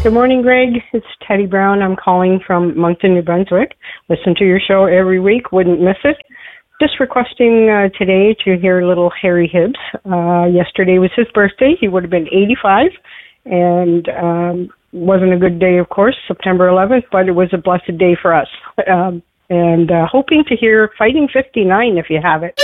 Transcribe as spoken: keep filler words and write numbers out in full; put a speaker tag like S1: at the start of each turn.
S1: Good morning, Greg. It's Teddy Brown. I'm calling from Moncton, New Brunswick. Listen to your show every week. Wouldn't miss it. Just requesting uh, today to hear little Harry Hibbs. Uh, yesterday was his birthday. He would have been eighty-five. And um, wasn't a good day, of course, September eleventh, but it was a blessed day for us. Um, and uh, hoping to hear Fighting fifty-nine if you have it.